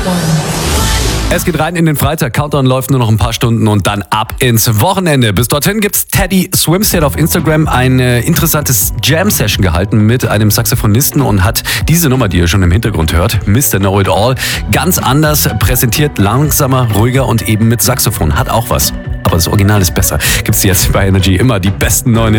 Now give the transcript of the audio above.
Es geht rein in den Freitag. Countdown läuft nur noch ein paar Stunden und dann ab ins Wochenende. Bis dorthin gibt's Teddy Swimset auf Instagram ein interessantes Jam-Session gehalten mit einem Saxophonisten und hat diese Nummer, die ihr schon im Hintergrund hört, Mr. Know It All, ganz anders präsentiert, langsamer, ruhiger und eben mit Saxophon. Hat auch was. Aber das Original ist besser. Gibt's jetzt bei Energy immer die besten neuen